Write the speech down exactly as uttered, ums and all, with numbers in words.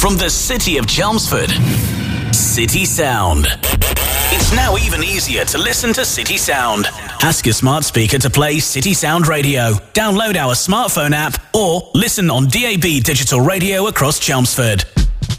from the city of Chelmsford. City Sound. It's now even easier to listen to City Sound. Ask your smart speaker to play City Sound Radio. Download our smartphone app or listen on D A B digital radio across Chelmsford.